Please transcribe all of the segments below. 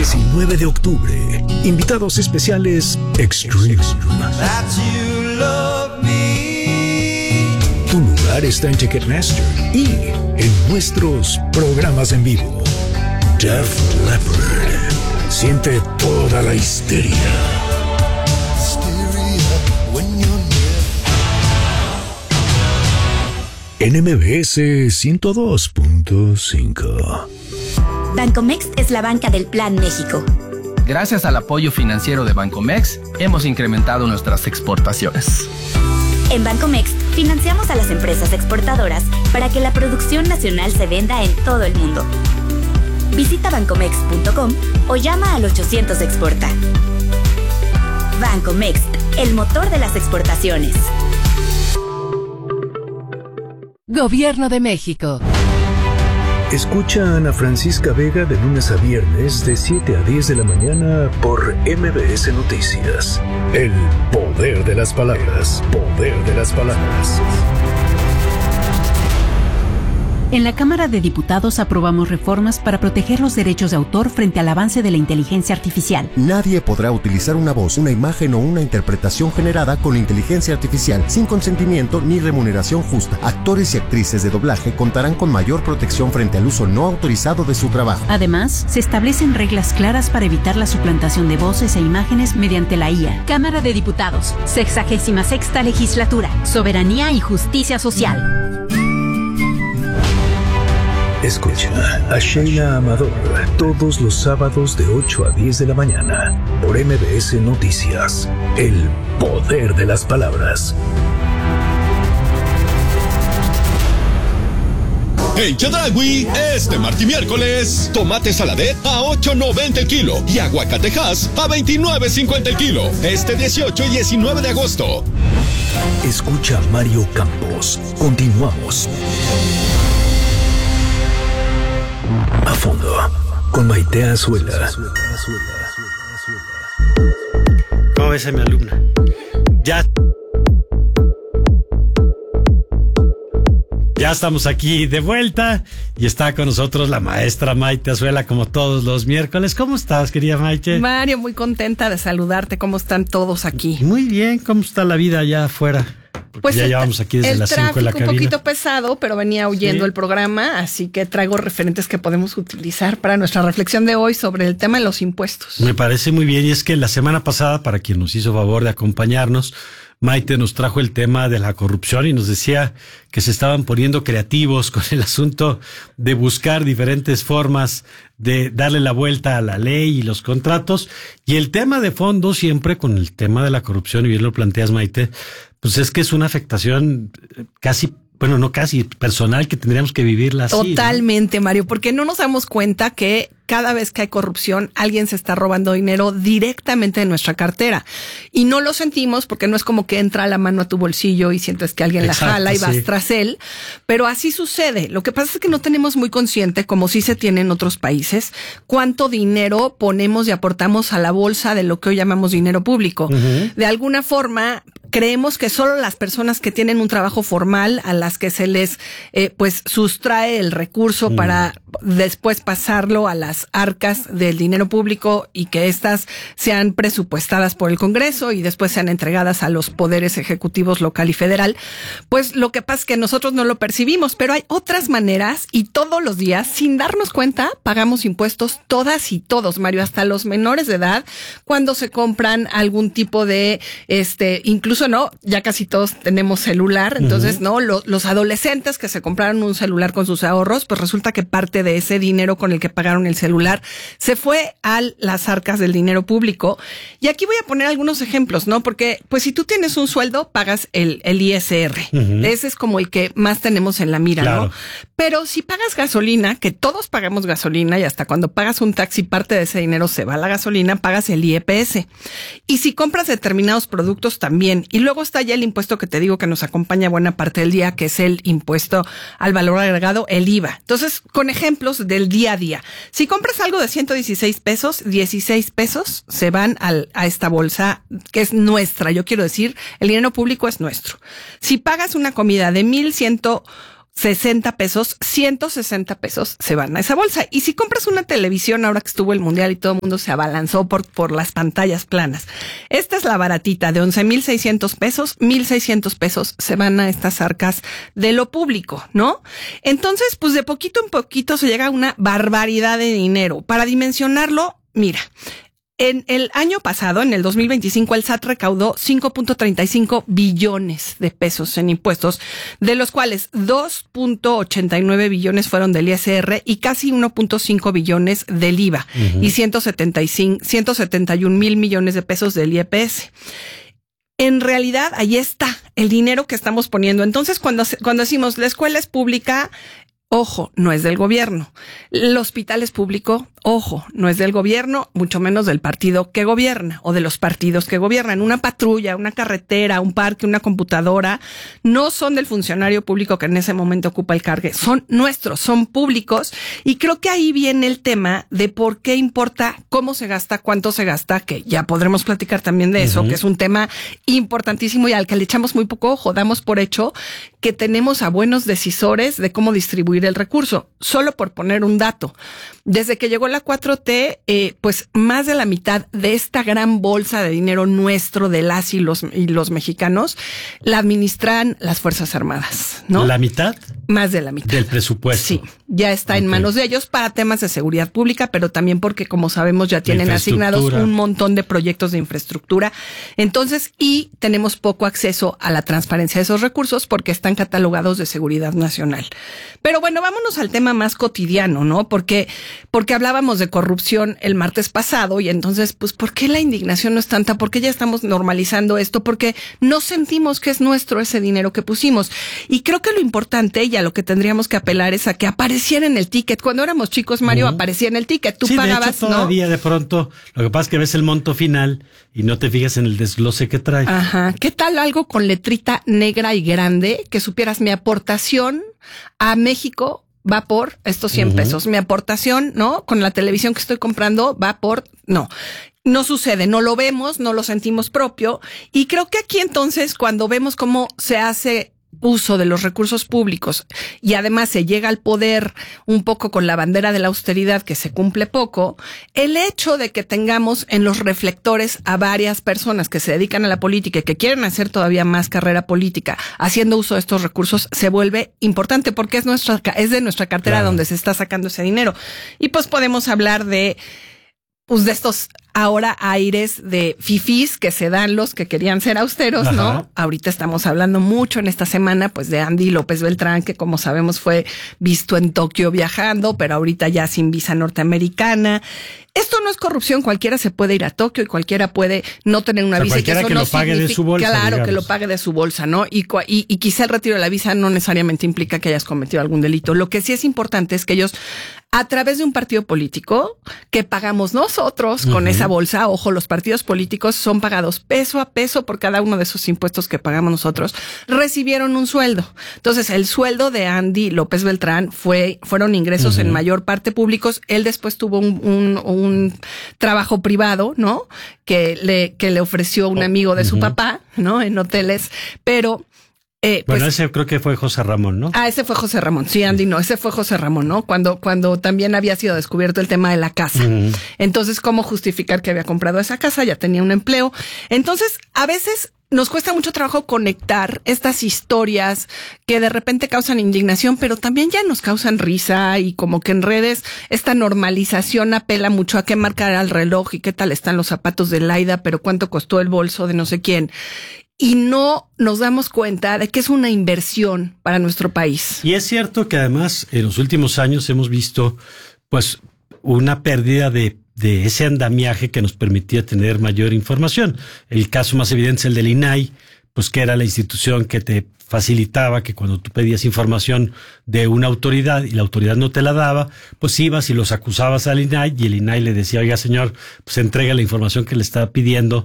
19 de octubre. Invitados especiales Extreme. Tu lugar está en Ticketmaster y en nuestros programas en vivo. Def Leppard. Siente toda la histeria. NMBS 102.5. Bancomext es la banca del Plan México. Gracias al apoyo financiero de Bancomext, hemos incrementado nuestras exportaciones. En Bancomext financiamos a las empresas exportadoras para que la producción nacional se venda en todo el mundo. Visita bancomext.com o llama al 800 Exporta. Bancomext, el motor de las exportaciones. Gobierno de México. Escucha a Ana Francisca Vega de lunes a viernes de 7 a 10 de la mañana por MBS Noticias. El poder de las palabras. Poder de las palabras. En la Cámara de Diputados aprobamos reformas para proteger los derechos de autor frente al avance de la inteligencia artificial. Nadie podrá utilizar una voz, una imagen o una interpretación generada con inteligencia artificial sin consentimiento ni remuneración justa. Actores y actrices de doblaje contarán con mayor protección frente al uso no autorizado de su trabajo. Además, se establecen reglas claras para evitar la suplantación de voces e imágenes mediante la IA. Cámara de Diputados, 66ª Legislatura, Soberanía y Justicia Social. Escucha a Sheila Amador todos los sábados de 8 a 10 de la mañana por MBS Noticias. El poder de las palabras. En Chedraui, este martes y miércoles, tomate saladet a $8.90 el kilo y aguacatejas a $29.50 el kilo. Este 18 y 19 de agosto. Escucha a Mario Campos. Continuamos. A fondo, con Maite Azuela. ¿Cómo ves a mi alumna? Ya estamos aquí de vuelta y está con nosotros la maestra Maite Azuela como todos los miércoles. ¿Cómo estás, querida Maite? Mario, muy contenta de saludarte. ¿Cómo están todos aquí? Muy bien, ¿cómo está la vida allá afuera? Pues ya llevamos aquí desde las 5 de la cabina. El tráfico un poquito pesado, pero venía huyendo el programa, así que traigo referentes que podemos utilizar para nuestra reflexión de hoy sobre el tema de los impuestos. Me parece muy bien, y es que la semana pasada, para quien nos hizo favor de acompañarnos, Maite nos trajo el tema de la corrupción y nos decía que se estaban poniendo creativos con el asunto de buscar diferentes formas de darle la vuelta a la ley y los contratos. Y el tema de fondo siempre con el tema de la corrupción, y bien lo planteas, Maite, pues es que es una afectación casi, bueno, no casi, personal, que tendríamos que vivirla así. Totalmente, ¿no? Mario, porque no nos damos cuenta que cada vez que hay corrupción, alguien se está robando dinero directamente de nuestra cartera. Y no lo sentimos porque no es como que entra la mano a tu bolsillo y sientes que alguien la jala y vas tras él. Pero así sucede. Lo que pasa es que no tenemos muy consciente, como sí se tiene en otros países, cuánto dinero ponemos y aportamos a la bolsa de lo que hoy llamamos dinero público. Uh-huh. De alguna forma, creemos que solo las personas que tienen un trabajo formal, a las que se les pues sustrae el recurso para después pasarlo a las arcas del dinero público y que éstas sean presupuestadas por el Congreso y después sean entregadas a los poderes ejecutivos local y federal, pues lo que pasa es que nosotros no lo percibimos, pero hay otras maneras y todos los días, sin darnos cuenta, pagamos impuestos todas y todos, Mario, hasta los menores de edad, cuando se compran algún tipo de, incluso no, ya casi todos tenemos celular, entonces no, los adolescentes que se compraron un celular con sus ahorros, pues resulta que parte de ese dinero con el que pagaron el celular se fue a las arcas del dinero público. Y aquí voy a poner algunos ejemplos, ¿no? Porque, pues, si tú tienes un sueldo, pagas el ISR. Uh-huh. Ese es como el que más tenemos en la mira, claro, ¿no? Pero si pagas gasolina, que todos pagamos gasolina y hasta cuando pagas un taxi, parte de ese dinero se va a la gasolina, pagas el IEPS. Y si compras determinados productos también. Y luego está ya el impuesto que te digo que nos acompaña buena parte del día, que es el impuesto al valor agregado, el IVA. Entonces, con ejemplos del día a día. Si compras algo de 116 pesos, 16 pesos se van a esta bolsa que es nuestra. Yo quiero decir, el dinero público es nuestro. Si pagas una comida de 1,100 60 pesos, 160 pesos se van a esa bolsa. Y si compras una televisión, ahora que estuvo el Mundial y todo el mundo se abalanzó por las pantallas planas. Esta es la baratita de 11,600 pesos, 1,600 pesos se van a estas arcas de lo público, ¿no? Entonces, pues de poquito en poquito se llega a una barbaridad de dinero. Para dimensionarlo, mira, en el año pasado, en el 2025, el SAT recaudó 5.35 billones de pesos en impuestos, de los cuales 2.89 billones fueron del ISR y casi 1.5 billones del IVA y 171 mil millones de pesos del IEPS. En realidad, ahí está el dinero que estamos poniendo. Entonces, cuando decimos la escuela es pública, ojo, no es del gobierno. El hospital es público, ojo, no es del gobierno, mucho menos del partido que gobierna o de los partidos que gobiernan. Una patrulla, una carretera, un parque, una computadora, no son del funcionario público que en ese momento ocupa el cargo, son nuestros, son públicos. Y creo que ahí viene el tema de por qué importa cómo se gasta, cuánto se gasta, que ya podremos platicar también de eso, que es un tema importantísimo y al que le echamos muy poco ojo. Damos por hecho que tenemos a buenos decisores de cómo distribuir el recurso. Solo por poner un dato, desde que llegó la 4T, pues más de la mitad de esta gran bolsa de dinero nuestro de las y los mexicanos la administran las Fuerzas Armadas, ¿no? ¿La mitad? Más de la mitad. Del presupuesto. Sí, ya está en manos de ellos para temas de seguridad pública, pero también porque, como sabemos, ya tienen asignados un montón de proyectos de infraestructura. Entonces, y tenemos poco acceso a la transparencia de esos recursos porque están catalogados de seguridad nacional. Pero bueno, vámonos al tema más cotidiano, ¿no? Porque hablábamos de corrupción el martes pasado y entonces, pues, ¿por qué la indignación no es tanta? ¿Por qué ya estamos normalizando esto? Porque no sentimos que es nuestro ese dinero que pusimos. Y creo que lo importante y a lo que tendríamos que apelar es a que apareciera en el ticket. Cuando éramos chicos, Mario, aparecía en el ticket. Tú pagabas, de hecho, todavía, ¿no? De pronto, lo que pasa es que ves el monto final y no te fijas en el desglose que trae. Ajá. ¿Qué tal algo con letrita negra y grande que supieras mi aportación a México va por estos 100 pesos? Mi aportación, ¿no? Con la televisión que estoy comprando va por... No sucede, no lo vemos, no lo sentimos propio. Y creo que aquí entonces, cuando vemos cómo se hace uso de los recursos públicos y además se llega al poder un poco con la bandera de la austeridad que se cumple poco, el hecho de que tengamos en los reflectores a varias personas que se dedican a la política y que quieren hacer todavía más carrera política haciendo uso de estos recursos se vuelve importante porque es de nuestra cartera donde se está sacando ese dinero. Y pues podemos hablar de estos ahora aires de fifís que se dan los que querían ser austeros, ¿no? Ahorita estamos hablando mucho en esta semana, pues, de Andy López Beltrán, que como sabemos fue visto en Tokio viajando, pero ahorita ya sin visa norteamericana. Esto no es corrupción, cualquiera se puede ir a Tokio y cualquiera puede no tener una visa. Cualquiera que lo pague de su bolsa. Claro, digamos. que lo pague de su bolsa, ¿no? Y quizá el retiro de la visa no necesariamente implica que hayas cometido algún delito. Lo que sí es importante es que ellos, a través de un partido político que pagamos nosotros con esa bolsa, ojo, los partidos políticos son pagados peso a peso por cada uno de esos impuestos que pagamos nosotros, recibieron un sueldo. Entonces, el sueldo de Andy López Beltrán fueron ingresos en mayor parte públicos. Él después tuvo un trabajo privado, ¿no? Que le ofreció un amigo de su papá, ¿no? En hoteles, pero... bueno, ese creo que fue José Ramón, ¿no? Ese fue José Ramón. Sí, Andy, no, ese fue José Ramón, ¿no? Cuando también había sido descubierto el tema de la casa. Entonces, ¿cómo justificar que había comprado esa casa? Ya tenía un empleo. Entonces, a veces nos cuesta mucho trabajo conectar estas historias que de repente causan indignación, pero también ya nos causan risa y como que en redes esta normalización apela mucho a qué marcar al reloj y qué tal están los zapatos de Laida, pero cuánto costó el bolso de no sé quién. Y no nos damos cuenta de que es una inversión para nuestro país. Y es cierto que además en los últimos años hemos visto pues una pérdida de ese andamiaje que nos permitía tener mayor información. El caso más evidente es el del INAI, pues que era la institución que te facilitaba que cuando tú pedías información de una autoridad y la autoridad no te la daba, pues ibas y los acusabas al INAI y el INAI le decía, oiga señor, pues entrega la información que le está pidiendo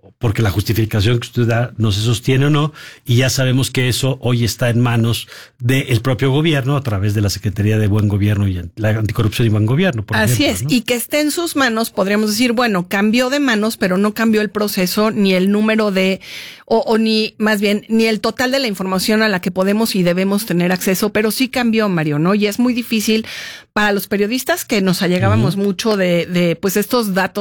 porque la justificación que usted da no se sostiene o no, y ya sabemos que eso hoy está en manos del propio gobierno a través de la Secretaría de Buen Gobierno y la Anticorrupción y Buen Gobierno. Así es, ¿no? Y que esté en sus manos, podríamos decir, bueno, cambió de manos, pero no cambió el proceso ni el número de, o ni más bien, ni el total de la información a la que podemos y debemos tener acceso, pero sí cambió, Mario, ¿no? Y es muy difícil para los periodistas que nos allegábamos mucho de pues estos datos